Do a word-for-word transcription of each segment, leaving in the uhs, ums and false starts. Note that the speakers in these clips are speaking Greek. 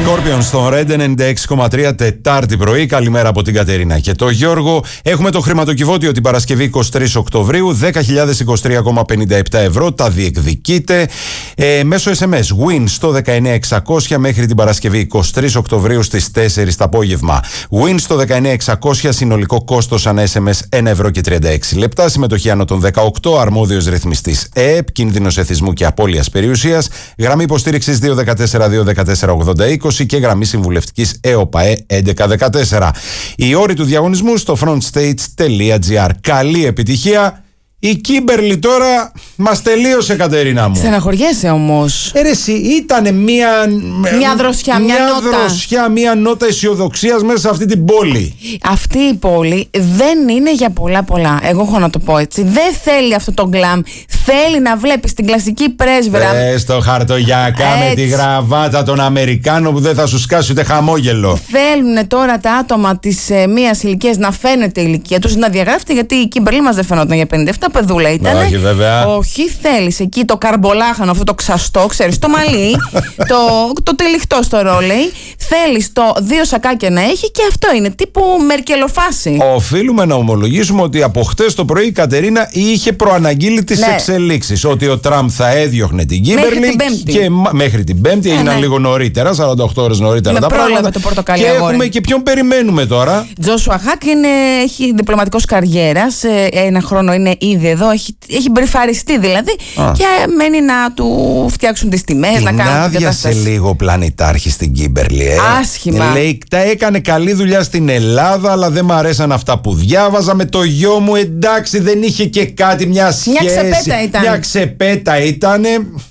Scorpions στον Red ενενήντα έξι κόμμα τρία Τετάρτη πρωί. Καλημέρα από την Κατερίνα και το Γιώργο. Έχουμε το χρηματοκιβώτιο την Παρασκευή εικοστή τρίτη Οκτωβρίου. δέκα χιλιάδες είκοσι τρία κόμμα πενήντα επτά ευρώ. Τα διεκδικείτε ε, μέσω ες εμ ες Win στο δεκαεννιά εξακόσια μέχρι την Παρασκευή εικοστή τρίτη Οκτωβρίου στις τέσσερις το απόγευμα. Win στο δεκαεννιά εξακόσια. Συνολικό κόστος ανά ες εμ ες ένα ευρώ και τριάντα έξι λεπτά. Συμμετοχή άνω των δεκαοκτώ. Αρμόδιος ρυθμιστής ΕΕΠ. Κίνδυνος εθισμού και απώλειας περιουσίας. Γραμμή υποστήριξης δύο ένα τέσσερα δύο ένα τέσσερα ογδόντα είκοσι και γραμμή συμβουλευτικής ΕΟΠΑΕ έντεκα δεκατέσσερα. Οι όροι του διαγωνισμού στο frontstage τελεία τζι άρ. Καλή επιτυχία. Η Κίμπερλι τώρα μας τελείωσε, Κατερίνα μου. Στεναχωριέσαι όμως. Ε, ρε, εσύ, ήτανε μία. Μια δροσιά, μια, μια νότα. δροσιά, μια νότα αισιοδοξίας μέσα σε αυτή την πόλη. Αυτή η πόλη δεν είναι για πολλά πολλά. Εγώ έχω να το πω έτσι. Δεν θέλει αυτό το γκλαμ. Θέλει να βλέπεις την κλασική πρέσβερα. Πες το χαρτογιακά με τη γραβάτα των Αμερικάνων που δεν θα σου σκάσει ούτε χαμόγελο. Θέλουν τώρα τα άτομα της ε, μίας ηλικίας να φαίνεται η ηλικία τους, να διαγράφεται, γιατί η Κίμπερλι μας δεν φαινόταν για πενήντα επτά, παιδούλα ήταν. Όχι, βέβαια. Όχι, θέλεις εκεί το καρμπολάχανο, αυτό το ξαστό, ξέρεις, το μαλλί, το, το τυλιχτό στο ρόλεϊ. Θέλεις το δύο σακάκια να έχει και αυτό είναι τύπου μερκελοφάση. Οφείλουμε να ομολογήσουμε ότι από χτες το πρωί η Κατερίνα είχε προαναγγείλει τις Ναι. εξελίξεις. Ότι ο Τραμπ θα έδιωχνε την Κίμπερλι και μα- μέχρι την Πέμπτη, έγιναν ναι. λίγο νωρίτερα, σαράντα οκτώ ώρες νωρίτερα Με τα πρόλαβε πράγματα. το πορτοκαλί Και αγόρι. έχουμε και ποιον περιμένουμε τώρα. Τζόσουα Χακ είναι, έχει διπλωματικός καριέρας, ε, ένα χρόνο είναι ήδη εδώ, έχει, έχει μπριφαριστεί δηλαδή. Α. Και μένει να του φτιάξουν τις τιμές, να Την κάνουν την άδειασε κατάσταση. λίγο πλανητάρχη στην Κίμπερλι, ε. Άσχημα. Λέει, τα έκανε καλή δουλειά στην Ελλάδα, αλλά δεν μ' αρέσαν αυτά που διάβαζα. Με το γιο μου, εντάξει, δεν είχε και κάτι, μια σχέση. Μια ξεπέτα ήταν. Μια ξεπέτα ήτανε.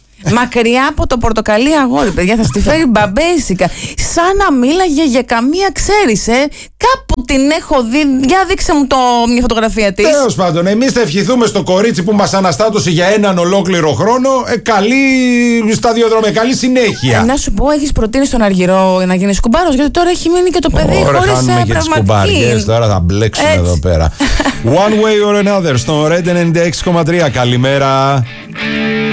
Μακριά από το πορτοκαλί αγόρι, παιδιά, θα στη φέρει μπαμπέσικα. Σαν να μίλαγε για καμία, ξέρεις, ε. Κάπου την έχω δει. Για δείξε μου το, μια φωτογραφία της. Τέλος πάντων, εμείς θα ευχηθούμε στο κορίτσι που μας αναστάτωσε για έναν ολόκληρο χρόνο ε, καλή σταδιοδρομία, καλή συνέχεια. Ε, να σου πω, έχεις προτείνει στον Αργυρό να γίνεις κουμπάρος, γιατί τώρα έχει μείνει και το παιδί Ωραία, χωρίς χάνουμε και τις κουμπαριές, πραγματική. τώρα θα μπλέξουμε Έτσι. εδώ πέρα. One way or another, στο Red ενενήντα έξι κόμμα τρία. Καλημέρα.